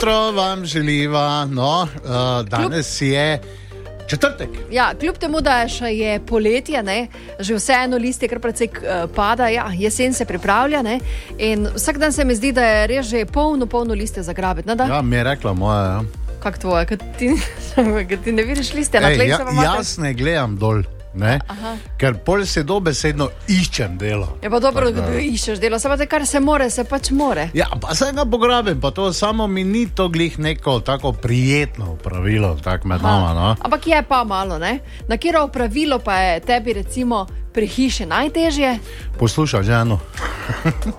jutro vam želiva, danes je četrtek. Ja, kljub temu, da je poletje, ne, že vseeno listje kar precej pada, jesen se pripravlja, ne, in vsak dan se mi zdi, da je res že polno listje zagrabiti. Ja, mi je rekla moja, ja. Kak tvoje, kad ti ne vidiš listje na tleh? Jaz ne gledam dol. Ker pol se dobesedno iščem delo. Je pa dobro, da iščeš delo, se pa te kar se more, se pač more. Ja, pa se ga pograbim, pa to samo mi ni to glih neko tako prijetno opravilo, tak med nama, no. Ampak je pa malo, ne? Na katero opravilo pa je tebi recimo pri hiši najtežje? Poslušaj ženo.